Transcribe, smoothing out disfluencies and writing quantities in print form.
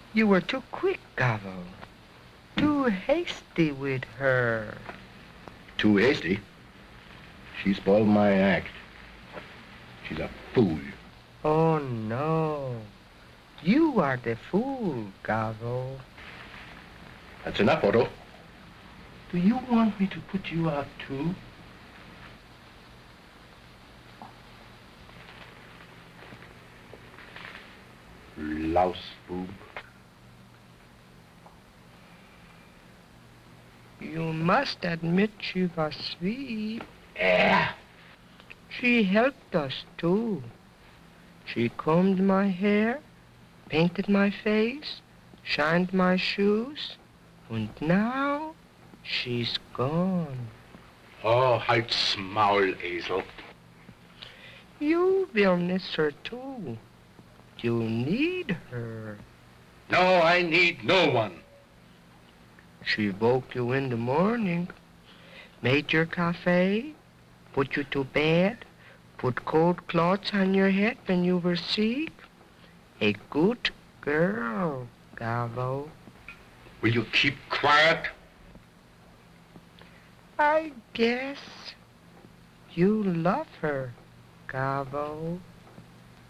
You were too quick, Gavo. Too hasty with her. Too hasty? She spoiled my act. She's a fool. Oh, no. You are the fool, Gavo. That's enough, Otto. Do you want me to put you out, too? Louse boob. You must admit she was sweet. Yeah. She helped us, too. She combed my hair, painted my face, shined my shoes, and now she's gone. Oh, halt's Maul, Esel. You will miss her, too. You need her. No, I need no one. She woke you in the morning, made your cafe, put you to bed, put cold cloths on your head when you were sick. A good girl, Gavo. Will you keep quiet? I guess you love her, Gavo.